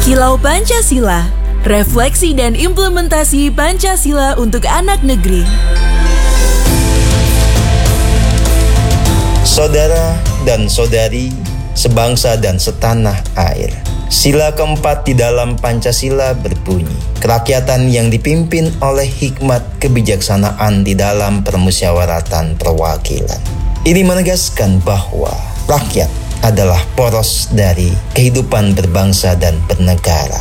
Kilau Pancasila, refleksi dan implementasi Pancasila untuk anak negeri. Saudara dan saudari, sebangsa dan setanah air. Sila keempat di dalam Pancasila berbunyi, kerakyatan yang dipimpin oleh hikmat kebijaksanaan di dalam permusyawaratan perwakilan. Ini menegaskan bahwa rakyat adalah poros dari kehidupan berbangsa dan bernegara.